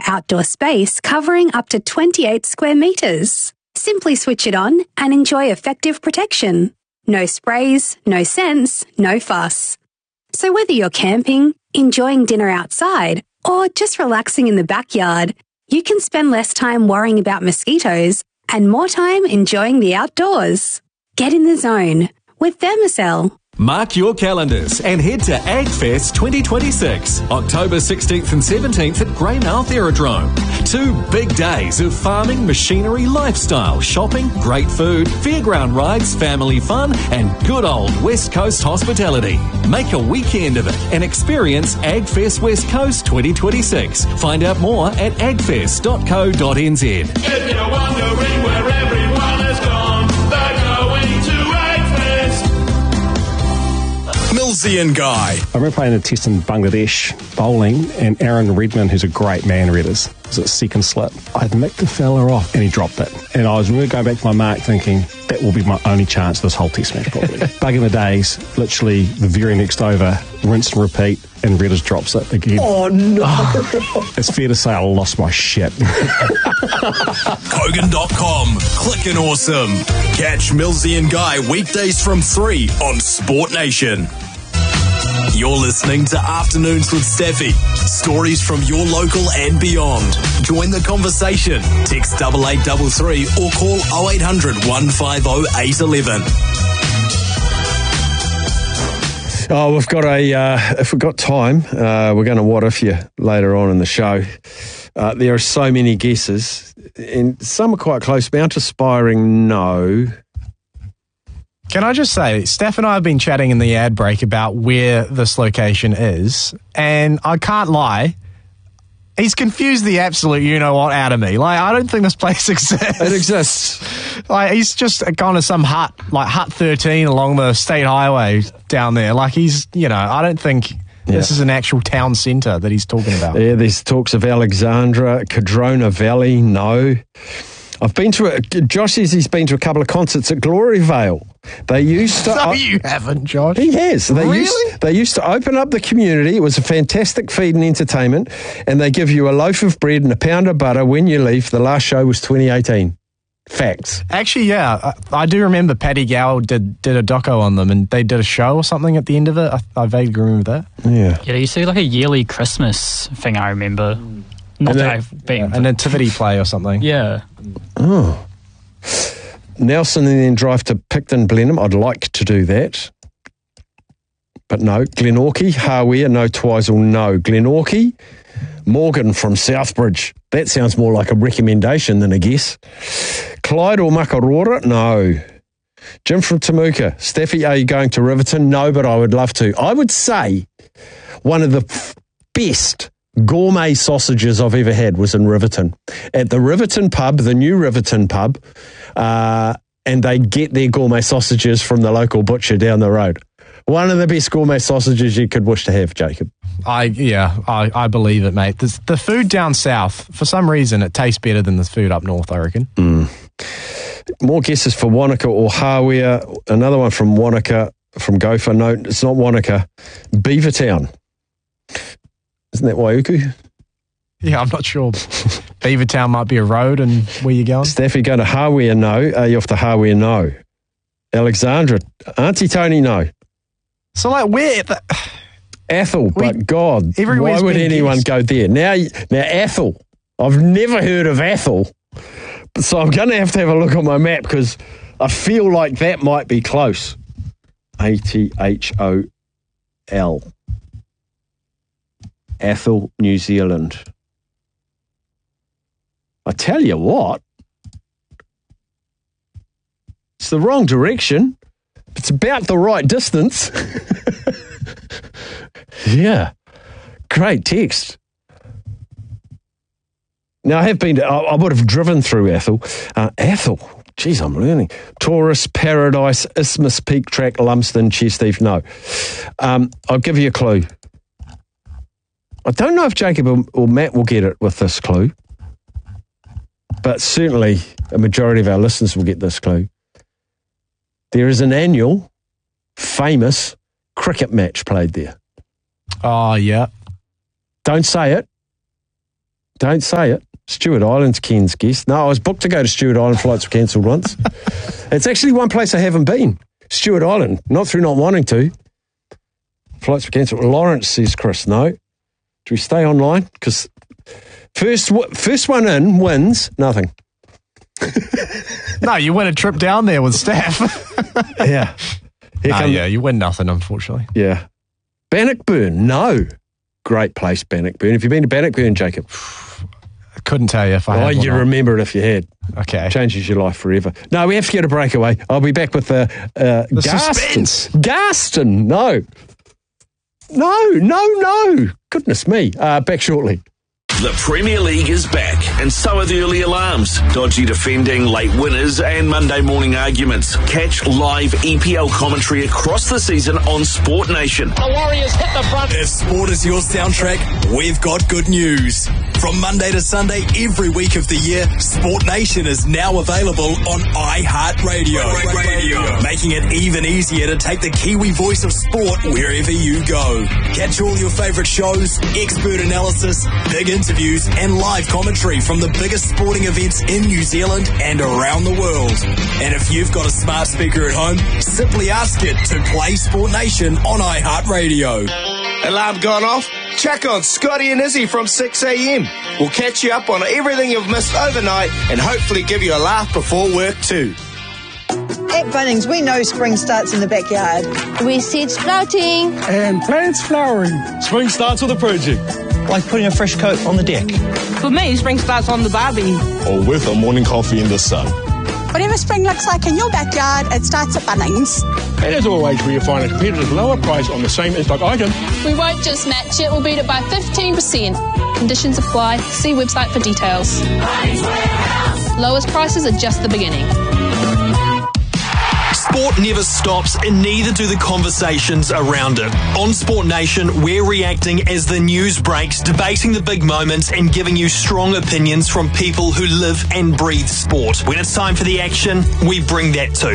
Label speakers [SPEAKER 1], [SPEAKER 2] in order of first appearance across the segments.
[SPEAKER 1] outdoor space covering up to 28 square metres. Simply switch it on and enjoy effective protection. No sprays, no scents, no fuss. So whether you're camping, enjoying dinner outside, or just relaxing in the backyard, you can spend less time worrying about mosquitoes and more time enjoying the outdoors. Get in the zone with Thermacell.
[SPEAKER 2] Mark your calendars and head to AgFest 2026, October 16th and 17th at Greymouth Aerodrome. 2 big days of farming, machinery, lifestyle, shopping, great food, fairground rides, family fun, and good old West Coast hospitality. Make a weekend of it and experience AgFest West Coast 2026. Find out more at agfest.co.nz.
[SPEAKER 3] If you're wondering where everyone has gone, they're going to Millsy and Guy.
[SPEAKER 4] I remember playing a test in Bangladesh bowling, and Aaron Redman, who's a great man readers, was at second slip. I'd nicked the fella off and he dropped it. And I was really going back to my mark thinking, that will be my only chance this whole test match probably. Bug in the days, literally the very next over, rinse and repeat, and Redders drops it again.
[SPEAKER 5] Oh, no.
[SPEAKER 4] It's fair to say I lost my shit.
[SPEAKER 3] Kogan.com. Clickin' awesome. Catch Millsy and Guy weekdays from 3 on Sport Nation. You're listening to Afternoons with Steffi. Stories from your local and beyond. Join the conversation. Text 8833 or call 0800 150 811.
[SPEAKER 5] Oh, we've got if we've got time, we're going to what if you later on in the show. There are so many guesses, and some are quite close. Mount Aspiring, no.
[SPEAKER 6] Can I just say, Steph and I have been chatting in the ad break about where this location is, and I can't lie, he's confused the absolute you-know-what out of me. Like, I don't think this place exists.
[SPEAKER 5] It exists.
[SPEAKER 6] Like, he's just gone to some hut, like Hut 13 along the state highway down there. Like, he's, I don't think this is an actual town centre that he's talking about.
[SPEAKER 5] Yeah, there's talks of Alexandra, Cadrona Valley, no. I've been to Josh says he's been to a couple of concerts at Glory Vale. They used to...
[SPEAKER 6] No, you haven't, Josh.
[SPEAKER 5] He has.
[SPEAKER 6] Really?
[SPEAKER 5] They used to open up the community. It was a fantastic feed and entertainment, and they give you a loaf of bread and a pound of butter when you leave. The last show was 2018. Facts.
[SPEAKER 6] Actually, yeah. I do remember Paddy Gower did a doco on them, and they did a show or something at the end of it. I vaguely remember that.
[SPEAKER 5] Yeah.
[SPEAKER 7] Yeah, you see like a yearly Christmas thing, I remember. Not that I've been...
[SPEAKER 6] A nativity play or something.
[SPEAKER 7] Yeah.
[SPEAKER 5] Oh. Nelson and then drive to Picton Blenheim. I'd like to do that. But no. Glenorchy, Hawea, no. Twizel, no. Glenorchy, Morgan from Southbridge. That sounds more like a recommendation than a guess. Clyde or Makarora? No. Jim from Temuka. Steffi, are you going to Riverton? No, but I would love to. I would say one of the best gourmet sausages I've ever had was in Riverton. At the Riverton pub, the new Riverton pub, and they get their gourmet sausages from the local butcher down the road. One of the best gourmet sausages you could wish to have, Jacob.
[SPEAKER 6] I believe it, mate. The food down south, for some reason, it tastes better than the food up north, I reckon.
[SPEAKER 5] More guesses for Wanaka or Hawea. Another one from Wanaka, from Gopher. No, it's not Wanaka. Beavertown. Isn't that Waiuku?
[SPEAKER 6] Yeah, I'm not sure. Beavertown might be a road, and where you going?
[SPEAKER 5] Staffy, go to Hawea, no. Are you off to Hawea, no. Alexandra, Auntie Tony, no.
[SPEAKER 6] So, like, where...
[SPEAKER 5] Athol, but God, why would anyone go there? Now, Athol, I've never heard of Athol, so I'm going to have a look on my map because I feel like that might be close. Athol. Athol, New Zealand. I tell you what, it's the wrong direction. It's about the right distance. Yeah. Great text. Now, I would have driven through Athol. Athol, geez, I'm learning. Taurus, Paradise, Isthmus, Peak Track, Lumsden, Chestheath, no. I'll give you a clue. I don't know if Jacob or Matt will get it with this clue, but certainly a majority of our listeners will get this clue. There is an annual, famous cricket match played there.
[SPEAKER 6] Oh, yeah.
[SPEAKER 5] Don't say it, Don't say it. Stewart Island's Ken's guest. No, I was booked to go to Stewart Island. Flights were cancelled once. It's actually one place I haven't been. Stewart Island. Not through not wanting to. Flights were cancelled. Lawrence says, Chris, no. Do we stay online? Because first one in wins nothing.
[SPEAKER 6] No, you win a trip down there with Steph.
[SPEAKER 5] Yeah.
[SPEAKER 6] You win nothing, unfortunately.
[SPEAKER 5] Yeah. Bannockburn, no. Great place, Bannockburn. Have you been to Bannockburn, Jacob?
[SPEAKER 6] I couldn't tell you if I had.
[SPEAKER 5] You'd remember it if you had.
[SPEAKER 6] Okay.
[SPEAKER 5] Changes your life forever. No, we have to get a breakaway. I'll be back with
[SPEAKER 6] the
[SPEAKER 5] Garston.
[SPEAKER 6] suspense.
[SPEAKER 5] Garston, no. No. Goodness me. Back shortly.
[SPEAKER 3] The Premier League is back, and so are the early alarms, dodgy defending, late winners, and Monday morning arguments. Catch live EPL commentary across the season on Sport Nation.
[SPEAKER 8] The Warriors hit the front.
[SPEAKER 3] If sport is your soundtrack, we've got good news. From Monday to Sunday, every week of the year, Sport Nation is now available on iHeartRadio, making it even easier to take the Kiwi voice of sport wherever you go. Catch all your favourite shows, expert analysis, big interviews, and live commentary from the biggest sporting events in New Zealand and around the world. And if you've got a smart speaker at home, simply ask it to play Sport Nation on iHeartRadio.
[SPEAKER 9] Alarm gone off? Check on Scotty and Izzy from 6 a.m. We'll catch you up on everything you've missed overnight and hopefully give you a laugh before work too.
[SPEAKER 10] At Bunnings, we know spring starts in the backyard.
[SPEAKER 11] We seed sprouting.
[SPEAKER 12] And plants flowering.
[SPEAKER 13] Spring starts with a project.
[SPEAKER 14] Like putting a fresh coat on the deck.
[SPEAKER 15] For me, spring starts on the barbie.
[SPEAKER 13] Or with a morning coffee in the sun.
[SPEAKER 10] Whatever spring looks like in your backyard, it starts at Bunnings.
[SPEAKER 12] And as always, where you find a competitive lower price on the same in-stock item.
[SPEAKER 16] We won't just match it, we'll beat it by 15%. Conditions apply. See website for details. Lowest prices are just the beginning.
[SPEAKER 3] Sport never stops, and neither do the conversations around it. On Sport Nation, we're reacting as the news breaks, debating the big moments, and giving you strong opinions from people who live and breathe sport. When it's time for the action, we bring that too.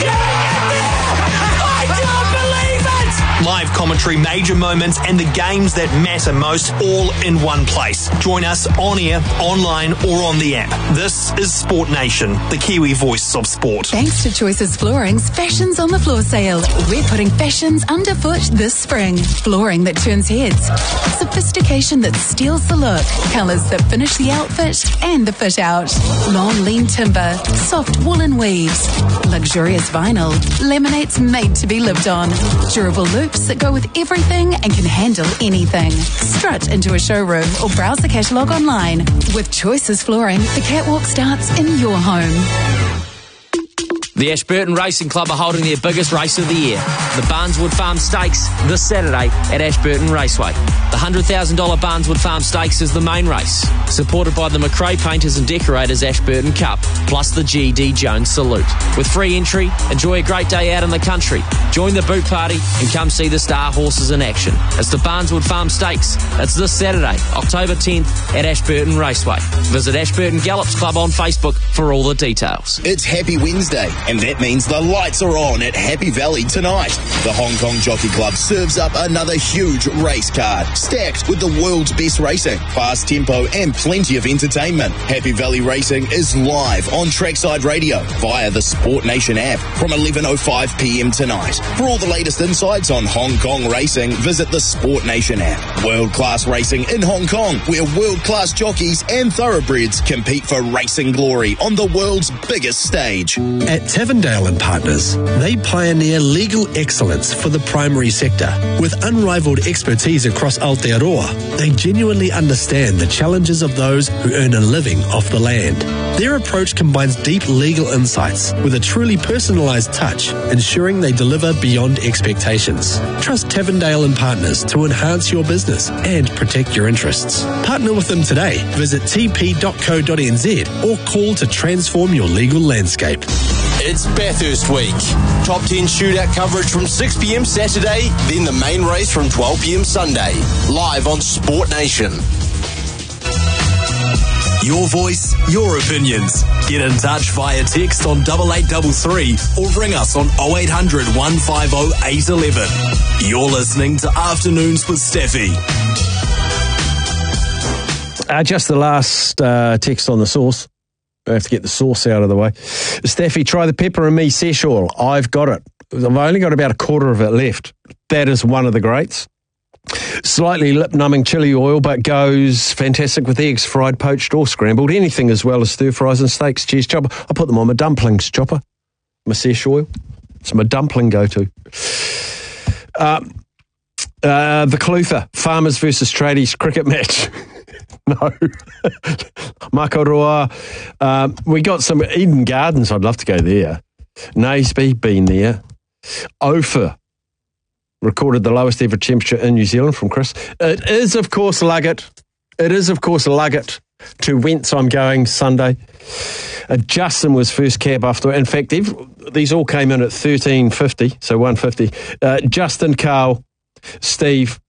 [SPEAKER 3] Live commentary, major moments, and the games that matter most, all in one place. Join us on air, online, or on the app. This is Sport Nation, the Kiwi voice of sport.
[SPEAKER 17] Thanks to Choices Flooring's Fashions on the Floor sale. We're putting fashions underfoot this spring. Flooring that turns heads. Sophistication that steals the look. Colours that finish the outfit and the fit out. Long, lean timber. Soft woolen weaves. Luxurious vinyl. Laminates made to be lived on. Durable loops that go with everything and can handle anything. Strut into a showroom or browse the catalogue online. With Choices Flooring, the catwalk starts in your home.
[SPEAKER 18] The Ashburton Racing Club are holding their biggest race of the year, the Barneswood Farm Stakes, this Saturday at Ashburton Raceway. The $100,000 Barneswood Farm Stakes is the main race, supported by the McRae Painters and Decorators Ashburton Cup, plus the G.D. Jones Salute. With free entry, enjoy a great day out in the country, join the boot party and come see the star horses in action. It's the Barneswood Farm Stakes. It's this Saturday, October 10th at Ashburton Raceway. Visit Ashburton Gallops Club on Facebook for all the details.
[SPEAKER 3] It's Happy Wednesday, and that means the lights are on at Happy Valley tonight. The Hong Kong Jockey Club serves up another huge race card, stacked with the world's best racing, fast tempo and plenty of entertainment. Happy Valley Racing is live on Trackside Radio via the Sport Nation app from 11:05 p.m. tonight. For all the latest insights on Hong Kong racing, visit the Sport Nation app. World-class racing in Hong Kong, where world-class jockeys and thoroughbreds compete for racing glory on the world's biggest stage.
[SPEAKER 19] At Tavendale and Partners, they pioneer legal excellence for the primary sector. With unrivaled expertise across Aotearoa, they genuinely understand the challenges of those who earn a living off the land. Their approach combines deep legal insights with a truly personalised touch, ensuring they deliver beyond expectations. Trust Tavendale and Partners to enhance your business and protect your interests. Partner with them today. Visit tp.co.nz or call to transform your legal landscape.
[SPEAKER 9] It's Bathurst Week. Top 10 shootout coverage from 6 p.m. Saturday, then the main race from 12 p.m. Sunday. Live on Sport Nation.
[SPEAKER 3] Your voice, your opinions. Get in touch via text on 8833 or ring us on 0800 150 811. You're listening to Afternoons with Steffi.
[SPEAKER 5] Just the last text on the sauce. I have to get the sauce out of the way. Staffy, try the pepper and me sesh oil. I've got it. I've only got about a quarter of it left. That is one of the greats. Slightly lip-numbing chili oil, but goes fantastic with eggs, fried, poached or scrambled. Anything as well as stir-fries and steaks. Cheese chopper. I put them on my dumplings chopper. My sesh oil. It's my dumpling go-to. The Clutha, Farmers versus Tradies cricket match. No. Makaroa. We got some Eden Gardens. I'd love to go there. Naseby, been there. Ophir recorded the lowest ever temperature in New Zealand from Chris. It is, of course, Luggett. To whence I'm going Sunday. Justin was first cab after. In fact, these all came in at 13.50, so 150. Justin, Carl, Steve,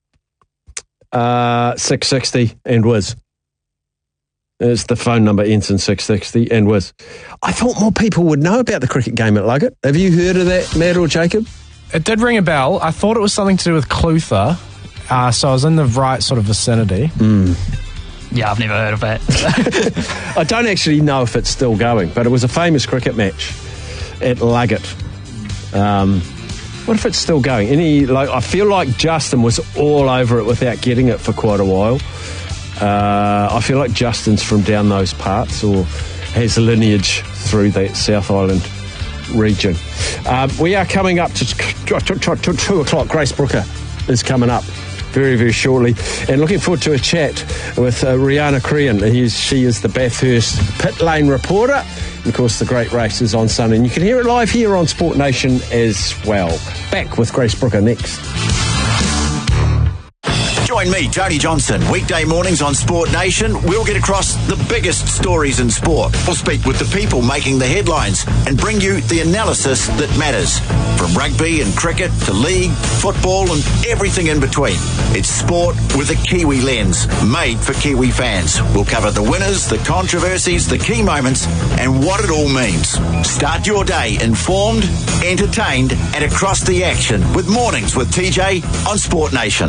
[SPEAKER 5] 660, and Wiz. It's the phone number ends in 660, and Wiz. I thought more people would know about the cricket game at Luggett. Have you heard of that, Matt or Jacob?
[SPEAKER 6] It did ring a bell. I thought it was something to do with Clutha, so I was in the right sort of vicinity.
[SPEAKER 7] Yeah, I've never heard of that.
[SPEAKER 5] I don't actually know if it's still going, but it was a famous cricket match at Luggett. What if it's still going? I feel like Justin was all over it without getting it for quite a while. I feel like Justin's from down those parts or has lineage through that South Island region. We are coming up to 2 o'clock. Grace Brooker is coming up very, very shortly, and looking forward to a chat with Rihanna Crean. She is the Bathurst pit lane reporter, and of course the great race is on Sunday, and you can hear it live here on Sport Nation as well. Back with Grace Brooker next.
[SPEAKER 8] Join me, Tony Johnson, weekday mornings on Sport Nation. We'll get across the biggest stories in sport. We'll speak with the people making the headlines and bring you the analysis that matters. From rugby and cricket to league, football and everything in between. It's sport with a Kiwi lens, made for Kiwi fans. We'll cover the winners, the controversies, the key moments and what it all means. Start your day informed, entertained and across the action with Mornings with TJ on Sport Nation.